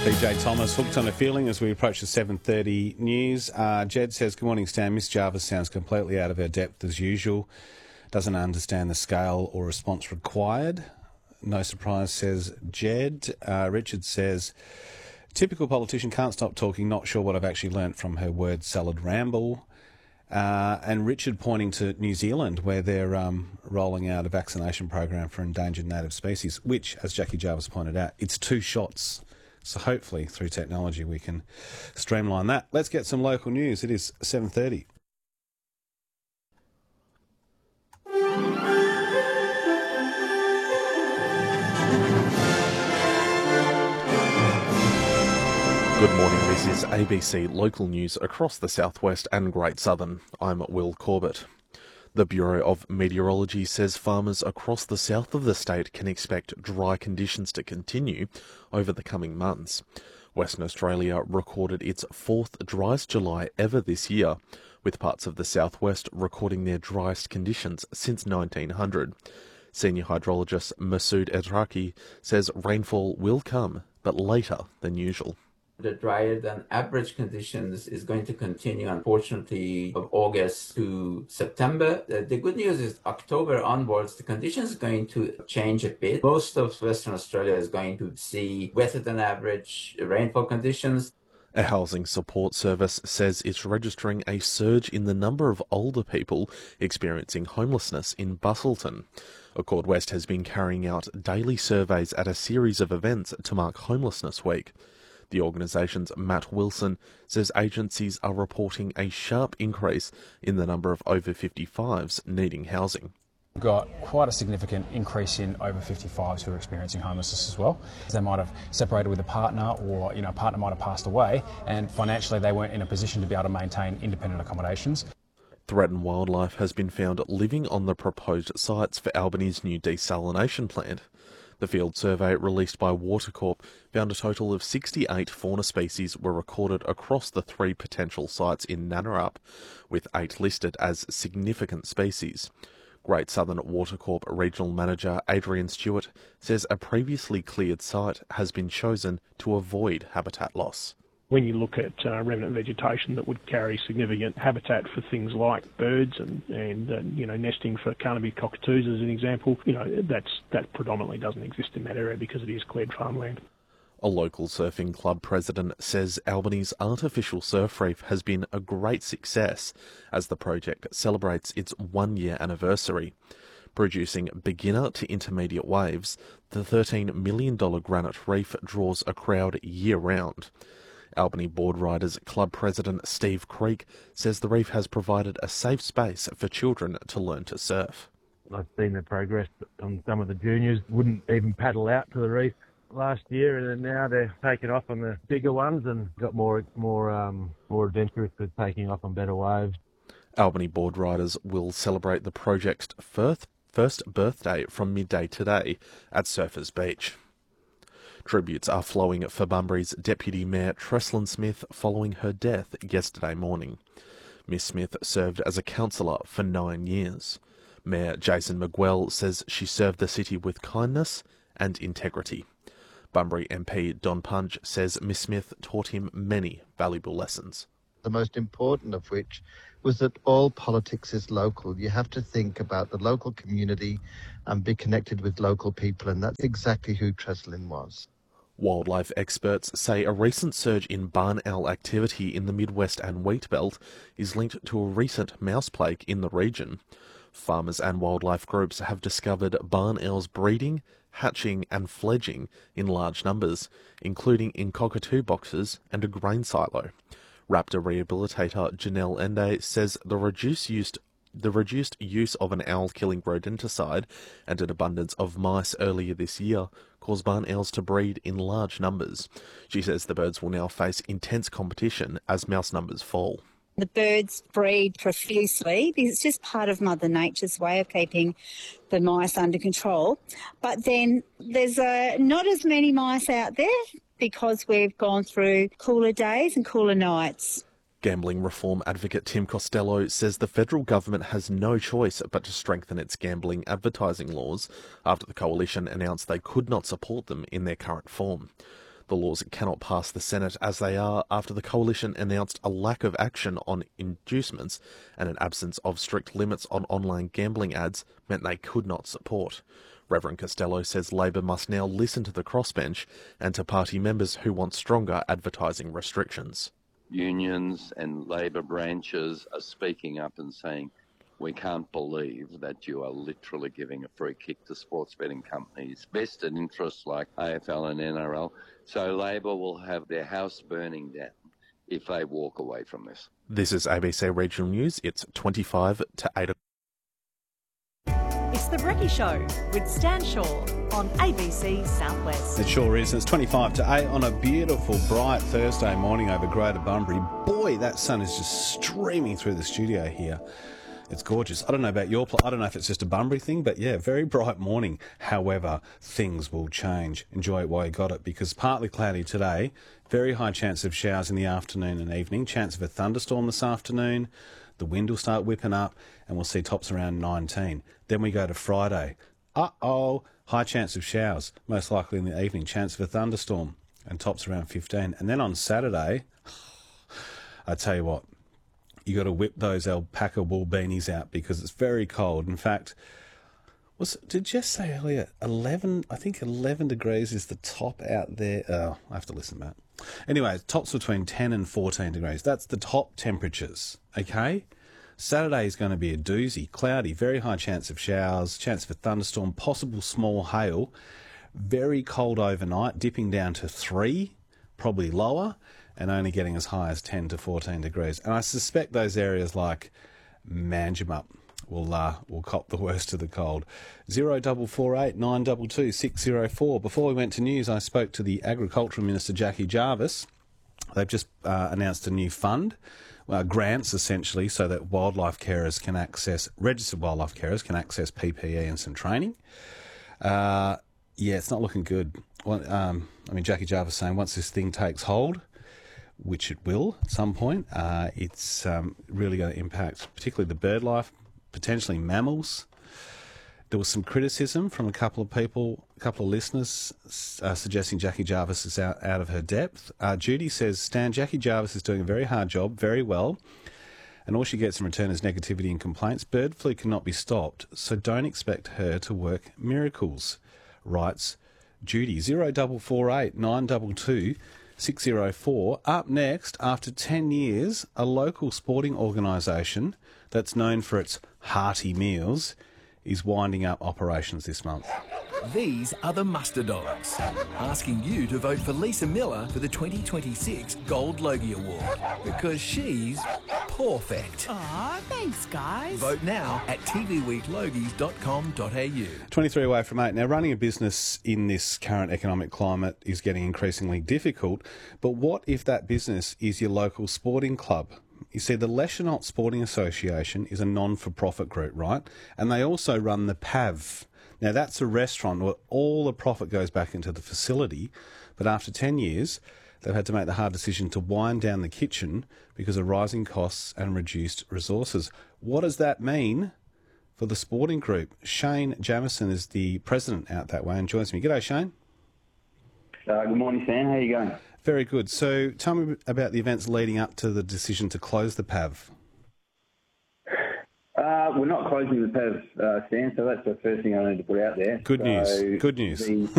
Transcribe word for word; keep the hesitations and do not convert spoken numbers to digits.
B J Thomas, hooked on a feeling as we approach the seven thirty news. Uh, Jed says, good morning, Stan. Miss Jarvis sounds completely out of her depth as usual. Doesn't understand the scale or response required. No surprise, says Jed. Uh, Richard says, typical politician, can't stop talking, not sure what I've actually learnt from her word salad ramble. Uh, and Richard pointing to New Zealand, where they're um, rolling out a vaccination program for endangered native species, which, as Jackie Jarvis pointed out, it's two shots. So hopefully through technology we can streamline that. Let's get some local news. It is seven thirty. Good morning, this is A B C local news across the southwest and Great Southern. I'm Will Corbett. The Bureau of Meteorology says farmers across the south of the state can expect dry conditions to continue over the coming months. Western Australia recorded its fourth driest July ever this year, with parts of the southwest recording their driest conditions since nineteen hundred. Senior hydrologist Masood Edraki says rainfall will come, but later than usual. The drier than average conditions is going to continue, unfortunately, of August to September. The, the good news is October onwards, the conditions are going to change a bit. Most of Western Australia is going to see wetter than average rainfall conditions. A housing support service says it's registering a surge in the number of older people experiencing homelessness in Busselton. Accord West has been carrying out daily surveys at a series of events to mark Homelessness Week. The organisation's Matt Wilson says agencies are reporting a sharp increase in the number of over fifty-fives needing housing. We've got quite a significant increase in over fifty-fives who are experiencing homelessness as well. They might have separated with a partner, or you know, a partner might have passed away, and financially they weren't in a position to be able to maintain independent accommodations. Threatened wildlife has been found living on the proposed sites for Albany's new desalination plant. The field survey released by Watercorp found a total of sixty-eight fauna species were recorded across the three potential sites in Nannarup, with eight listed as significant species. Great Southern Watercorp Regional Manager Adrian Stewart says a previously cleared site has been chosen to avoid habitat loss. When you look at uh, remnant vegetation that would carry significant habitat for things like birds and, and uh, you know, nesting for Carnaby cockatoos as an example, you know, that's that predominantly doesn't exist in that area because it is cleared farmland. A local surfing club president says Albany's artificial surf reef has been a great success as the project celebrates its one-year anniversary. Producing beginner to intermediate waves, the thirteen million dollars granite reef draws a crowd year-round. Albany Board Riders Club President Steve Creek says the reef has provided a safe space for children to learn to surf. I've seen the progress on some of the juniors, wouldn't even paddle out to the reef last year, and then now they're taking off on the bigger ones and got more more um, more adventurous with taking off on better waves. Albany Board Riders will celebrate the project's first, first birthday from midday today at Surfers Beach. Tributes are flowing for Bunbury's Deputy Mayor Treslyn Smith following her death yesterday morning. Miss Smith served as a councillor for nine years. Mayor Jason McGuell says she served the city with kindness and integrity. Bunbury M P Don Punch says Miss Smith taught him many valuable lessons. The most important of which was that all politics is local. You have to think about the local community and be connected with local people, and that's exactly who Treslyn was. Wildlife experts say a recent surge in barn owl activity in the Midwest and Wheat Belt is linked to a recent mouse plague in the region. Farmers and wildlife groups have discovered barn owls breeding, hatching and fledging in large numbers, including in cockatoo boxes and a grain silo. Raptor rehabilitator Janelle Ende says the reduced use The reduced use of an owl-killing rodenticide and an abundance of mice earlier this year caused barn owls to breed in large numbers. She says the birds will now face intense competition as mouse numbers fall. The birds breed profusely because it's just part of Mother Nature's way of keeping the mice under control. But then there's uh, not as many mice out there because we've gone through cooler days and cooler nights. Gambling reform advocate Tim Costello says the federal government has no choice but to strengthen its gambling advertising laws after the coalition announced they could not support them in their current form. The laws cannot pass the Senate as they are after the coalition announced a lack of action on inducements and an absence of strict limits on online gambling ads meant they could not support. Reverend Costello says Labor must now listen to the crossbench and to party members who want stronger advertising restrictions. Unions and Labor branches are speaking up and saying, we can't believe that you are literally giving a free kick to sports betting companies, vested interests like A F L and N R L. So Labor will have their house burning down if they walk away from this. This is A B C Regional News. It's twenty-five to eight. It's The Brekkie Show with Stan Shaw on A B C Southwest. It sure is. It's twenty-five to eight on a beautiful, bright Thursday morning over Greater Bunbury. Boy, that sun is just streaming through the studio here. It's gorgeous. I don't know about your... Pl- I don't know if it's just a Bunbury thing, but yeah, very bright morning. However, things will change. Enjoy it while you got it, because partly cloudy today, very high chance of showers in the afternoon and evening, chance of a thunderstorm this afternoon. The wind will start whipping up, and we'll see tops around nineteen. Then we go to Friday. Uh-oh, high chance of showers, most likely in the evening, chance of a thunderstorm, and tops around fifteen. And then on Saturday, I tell you what, you got to whip those alpaca wool beanies out because it's very cold. In fact, was did Jess say earlier, eleven, I think eleven degrees is the top out there. Oh, I have to listen to that. Anyway, tops between ten and fourteen degrees. That's the top temperatures, okay? Saturday is going to be a doozy. Cloudy, very high chance of showers, chance of a thunderstorm, possible small hail. Very cold overnight, dipping down to three, probably lower, and only getting as high as ten to fourteen degrees. And I suspect those areas like Manjimup will uh, will cop the worst of the cold. Zero double four eight nine double two six zero four. Before we went to news, I spoke to the Agricultural Minister Jackie Jarvis. They've just uh, announced a new fund, uh, grants essentially, so that wildlife carers can access, registered wildlife carers can access P P E and some training. Uh, yeah, it's not looking good. Well, um, I mean, Jackie Jarvis saying once this thing takes hold, which it will at some point, uh, it's um, really going to impact particularly the bird life, potentially mammals. There was some criticism from a couple of people, a couple of listeners, uh, suggesting Jackie Jarvis is out, out of her depth. Uh, Judy says, Stan, Jackie Jarvis is doing a very hard job, very well, and all she gets in return is negativity and complaints. Bird flu cannot be stopped, so don't expect her to work miracles, writes Judy. Zero double four eight nine double two six zero four. Up next, after ten years, a local sporting organisation that's known for its hearty meals is winding up operations this month. These are the Muster Dogs, asking you to vote for Lisa Miller for the twenty twenty-six Gold Logie Award, because she's perfect. Aw, thanks, guys. Vote now at t v week logies dot com dot a u. twenty-three away from eight. Now, running a business in this current economic climate is getting increasingly difficult, but what if that business is your local sporting club? You see, the Leschenault Sporting Association is a non-for-profit group, right? And they also run the P A V. Now, that's a restaurant where all the profit goes back into the facility, but after ten years, they've had to make the hard decision to wind down the kitchen because of rising costs and reduced resources. What does that mean for the sporting group? Shane Jamieson is the president out that way and joins me. G'day, Shane. Uh, good morning, Stan. How are you going? Very good. So tell me about the events leading up to the decision to close the P A V. Uh, we're not closing the P A V, uh, Stan, so that's the first thing I need to put out there. Good so news. Good news. The,